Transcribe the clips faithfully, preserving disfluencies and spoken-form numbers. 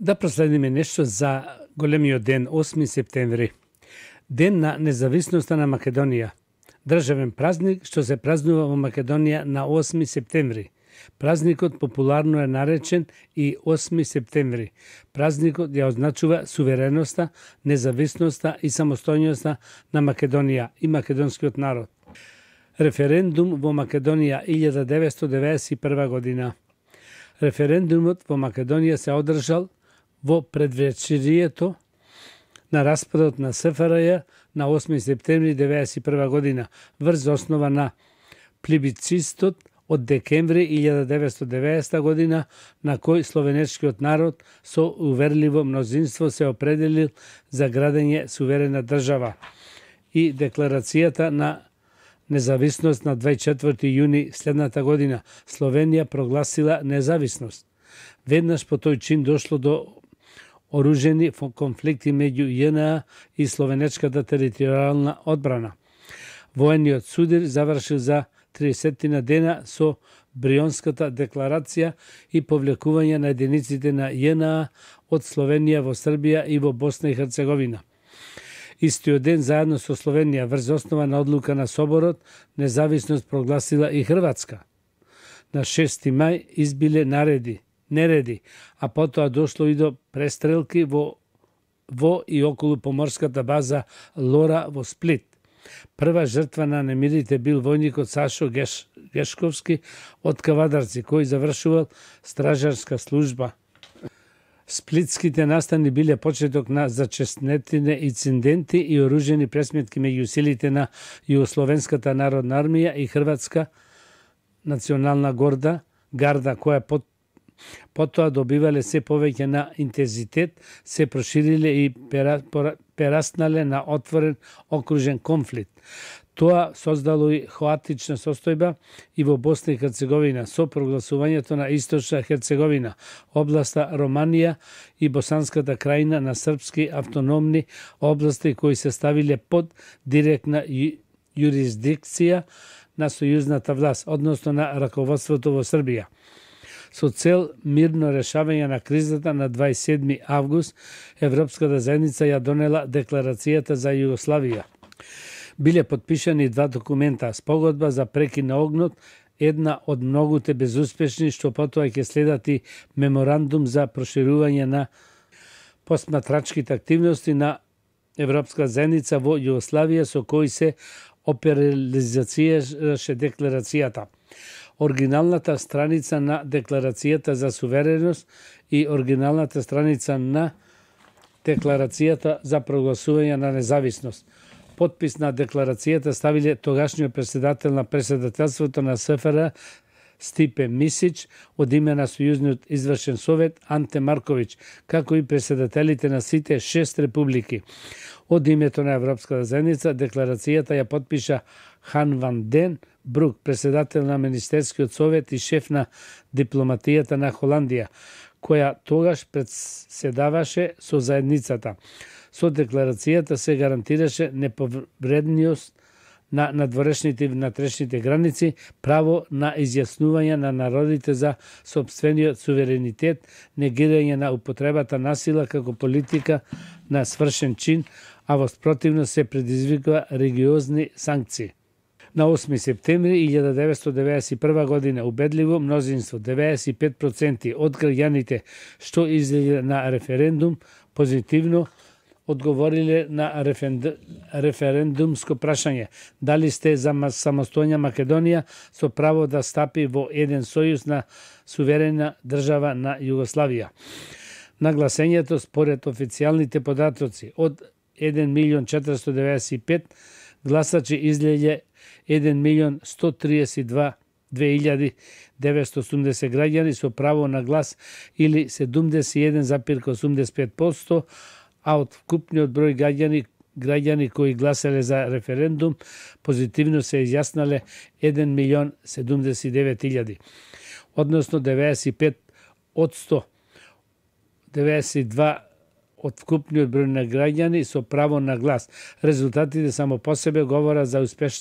Да проследиме нешто за големиот ден, осми септември. Ден на независноста на Македонија. Државен празник што се празнува во Македонија на осми септември. Празникот популарно е наречен и осми септември. Празникот ја означува сувереноста, независноста и самостојноста на Македонија и македонскиот народ. Референдум во Македонија илјада деветстотини деветдесет и прва година. Референдумот во Македонија се одржал во предвечерието на распадот на С Ф Р Ј на осми септември деветдесет и прва година, врз основа на плебисцитот од декември илјада деветстотини деветдесета година, на кој словенечкиот народ со уверливо мнозинство се определил за градење суверена држава, и декларацијата на независност на дваесет и четврти јуни следната година Словенија прогласила независност. Веднаш по тој чин дошло до оружени конфликти меѓу Ј Н А и словенечката територијална одбрана. Воениот судир завршил за тридесет дена со Брионската декларација и повлекување на единиците на Ј Н А од Словенија во Србија и во Босна и Херцеговина. Истиот ден, заедно со Словенија, врз основа на одлука на Соборот, независност прогласила и Хрватска. На шести мај избиле нареди, нереди, а потоа дошло и до престрелки во, во и околу поморската база Лора во Сплит. Прва жртва на немирите бил војникот Сашо Геш, Гешковски од Кавадарци, кој завршувал стражарска служба. Сплитските настани биле почеток на зачестнетите инциденти и оружени пресметки меѓу силите на Југословенската народна армија и Хрватска национална горда, гарда, која под, потоа добивале се повеќе на интензитет, се прошириле и пера, пераснале на отворен окружен конфликт. Тоа создало и хаотична состојба и во Босна и Херцеговина со прогласувањето на Источна Херцеговина, областа Романија и Босанската крајна на српски автономни области кои се ставиле под директна јурисдикција на сојузната власт, односно на раководството во Србија. Со цел мирно решавање на кризата на дваесет и седми август, Европската заедница ја донела Декларацијата за Југославија. Биле подпишани два документа, спогодба за прекин на огнот, една од многуте безуспешни, што потоа ќе следат и меморандум за проширување на посматрачките активности на Европска заедница во Југославија, со кој се оперализацијаше декларацијата. Оригиналната страница на Декларацијата за сувереност и оригиналната страница на Декларацијата за прогласување на независност. Подпис на декларацијата ставиле тогашниот председател на председателството на С Ф Р Ј Стипе Мисич од име на Сојузниот извршен совет Анте Марковиќ, како и председателите на сите шест републики. Од името на Европската заедница декларацијата ја подпиша Хан Ван Ден Брук, председател на Министерскиот совет и шеф на дипломатијата на Холандија, која тогаш председаваше со заедницата. Со декларацијата се гарантираше неповредност на надворешните и внатрешните граници, право на изјаснување на народите за сопствениот суверенитет, негирање на употребата на сила како политика на свршен чин, а во спротивно се предизвикува религиозни санкции. На осми септември илјада деветстотини деветдесет и прва година убедливо мнозинство, деветдесет и пет проценти од граѓаните што излегле на референдум, позитивно одговориле на референдумско прашање дали сте за самостојна Македонија со право да стапи во еден сојуз на суверена држава на Југославија. Нагласењето според официјалните податоци од еден милион четиристотини деветдесет и пет гласачи излегле еден милион сто триесет и две илјади деветстотини осумдесет граѓани со право на глас или седумдесет и еден запирка осумдесет и пет проценти, а од вкупниот број граѓани, граѓани кои гласале за референдум, позитивно се изјаснале еден милион седумдесет и девет илјади, односно деветдесет и пет одсто, деветдесет и два од вкупниот број на граѓани со право на глас. Резултатите само по себе говорат за успешен,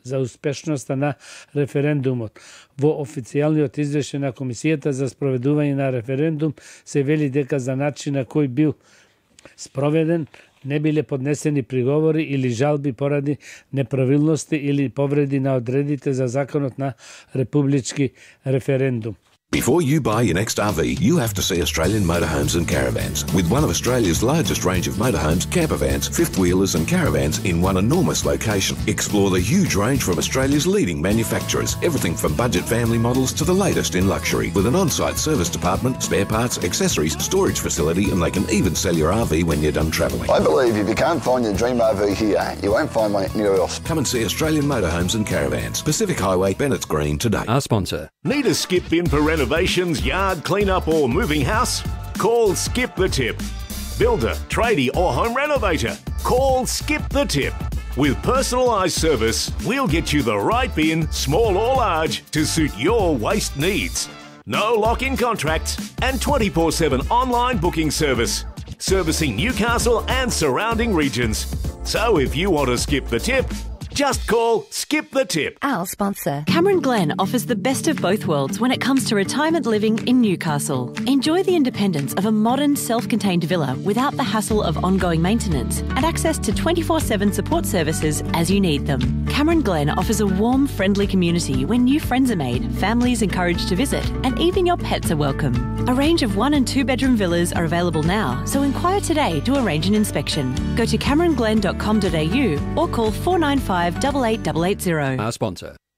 за успешноста на референдумот. Во официјалниот извештај на Комисијата за спроведување на референдум се вели дека за начин на кој бил спроведен не биле поднесени приговори или жалби поради неправилности или повреди на одредите за законот на републички референдум. Before you buy your next R V, you have to see Australian Motorhomes and Caravans. With one of Australia's largest range of motorhomes, campervans, fifth-wheelers and caravans in one enormous location. Explore the huge range from Australia's leading manufacturers. Everything from budget family models to the latest in luxury. With an on-site service department, spare parts, accessories, storage facility, and they can even sell your R V when you're done travelling. I believe if you can't find your dream R V here, you won't find one anywhere else. Come and see Australian Motorhomes and Caravans. Pacific Highway, Bennett's Green today. Our sponsor. Need a skip in for renovations, yard cleanup or moving house? Call Skip the Tip. Builder, tradie or home renovator? Call Skip the Tip. With personalised service, we'll get you the right bin, small or large, to suit your waste needs. No lock-in contracts and twenty-four seven online booking service. Servicing Newcastle and surrounding regions. So if you want to skip the tip, just call Skip the Tip. Our sponsor. Cameron Glen offers the best of both worlds when it comes to retirement living in Newcastle. Enjoy the independence of a modern, self-contained villa without the hassle of ongoing maintenance and access to twenty-four seven support services as you need them. Cameron Glen offers a warm, friendly community where new friends are made, families encouraged to visit, and even your pets are welcome. A range of one and two bedroom villas are available now, so inquire today to arrange an inspection. Go to cameron glen dot com dot a u or call four nine five eight eight eight eight zero. Our sponsor.